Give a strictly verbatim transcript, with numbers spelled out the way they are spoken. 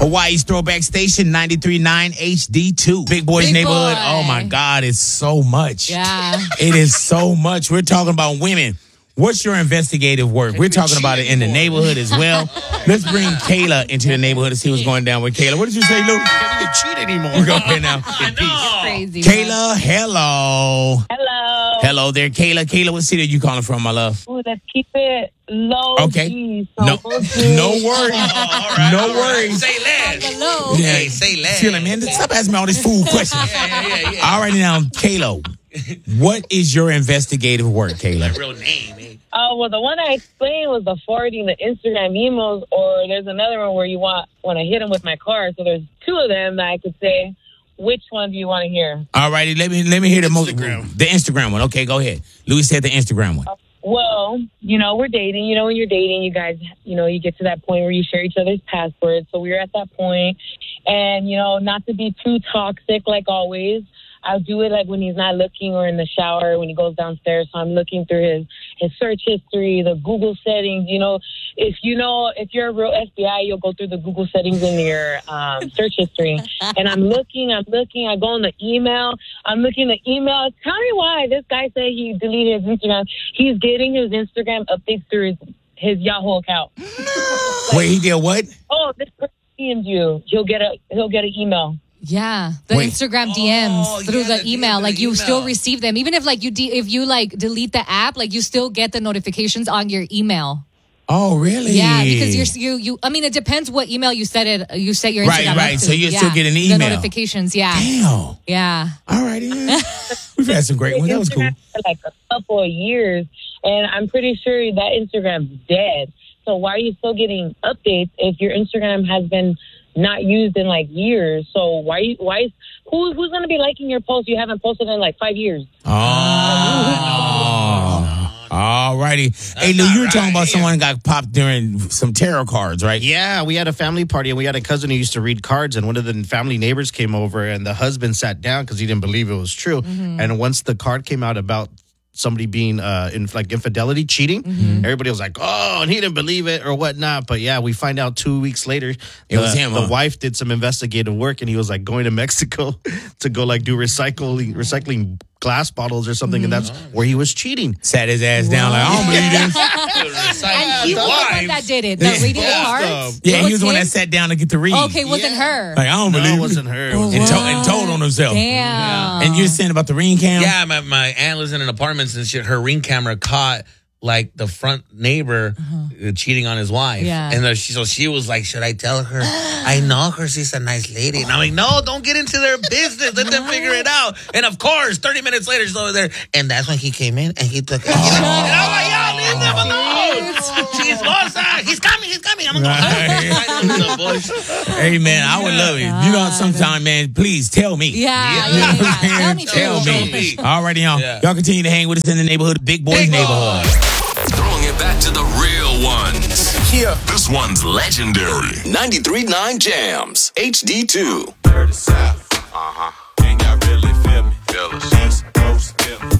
Hawaii's Throwback Station, ninety-three point nine H D two. Big Boy's Big Neighborhood. Boy. Oh, my God. It's so much. Yeah. It is so much. We're talking about women. What's your investigative work? We're talking about it in the neighborhood as well. Let's bring Kayla into the neighborhood and see what's going down with Kayla. What did you say, Lou? Can't even cheat anymore. We're going ahead now. Crazy. Kayla, hello. Hello. Hello there, Kayla. Kayla, what city are you calling from, my love? Ooh, let's keep it low. Okay. G, so No, we'll do- no worries. all right, No all right. worries. Say less. Hello. Yeah, Hey, say less. Feel it, man. Stop asking me all these fool questions. Yeah, yeah, yeah, yeah. All right, now, Kayla, what is your investigative work, Kayla? Real name, eh? Oh, well, the one I explained was the forwarding the Instagram emails, or there's another one where you want when I hit them with my car. So there's two of them that I could say. Which one do you want to hear? All righty, let me let me hear the most Instagram. the Instagram one. Okay, go ahead. Louis said the Instagram one. Well, you know, we're dating. You know, when you're dating, you guys, you know, you get to that point where you share each other's passwords. So we were at that point. And, you know, not to be too toxic like always, I'll do it like when he's not looking or in the shower when he goes downstairs. So I'm looking through his, his search history, the Google settings. You know, if you know, if you're a real F B I, you'll go through the Google settings in your um, search history. And I'm looking, I'm looking, I go on the email. I'm looking at the email. Tell me why this guy said he deleted his Instagram. He's getting his Instagram updates through his, his Yahoo account. Wait, he did what? Oh, this person D M'd you. He'll get a he'll get an email. Yeah, the Wait. Instagram D Ms Oh, through yeah, the the email, D M, like the you email. still receive them, even if like you de- if you like delete the app, like you still get the notifications on your email. Oh, really? Yeah, because you're you you. I mean, it depends what email you set it. You set your Right, Instagram right. up to. So you're yeah. still getting the the email. notifications. Yeah, Damn. yeah. All righty, man. We've had some great ones. That was cool. Instagram for like a couple of years, and I'm pretty sure that Instagram's dead. So why are you still getting updates if your Instagram has been not used in like years? So why why who who's gonna be liking your post you haven't posted in like five years? Oh. All righty. Hey, Lou, not you were talking right, about yeah. someone got popped during some tarot cards, right? Yeah, we had a family party, and we had a cousin who used to read cards, and one of the family neighbors came over, and the husband sat down because he didn't believe it was true. And once the card came out about somebody being uh in like infidelity, cheating, everybody was like, oh, and he didn't believe it or whatnot. But yeah, we find out two weeks later It the, was him, the huh? wife did some investigative work, and he was like going to Mexico to go like do recycling recycling glass bottles or something, and that's where he was cheating. Sat his ass down like, I don't believe this. And he was the one that did it. That Yeah. reading the Yeah. cards. Yeah, It he was the one him? that sat down to get the read. Okay, wasn't her. Like, I don't No, believe it wasn't her. It was And, Wow. to- and told on himself. Damn. And you're saying about the ring cam? Yeah, my, my aunt lives in an apartment and shit. Her ring camera caught like the front neighbor uh, cheating on his wife. Yeah. And uh, she, so she was like, should I tell her? I know her. She's a nice lady. And I'm like, no, don't get into their business. Let them figure it out. And of course, thirty minutes later, she's over there. And that's when he came in and he took it. And I'm like, yo, leave them alone. She's Rosa. He's coming. He's coming. I'm going to go hide. Hey, man, I would love it. You know, sometime, man, please tell me. Yeah, You know yeah, what I'm yeah. saying? Tell me, Tell too. me. Tell me. All righty, y'all. Yeah. Y'all continue to hang with us in the neighborhood, Big Boys Big Neighborhood. Throwing it back to the real ones. Yeah. This one's legendary. ninety-three point nine Jams, H D two. Dirty South. Uh huh. Ain't got really feel me. Feel us. East Coast. Feel me.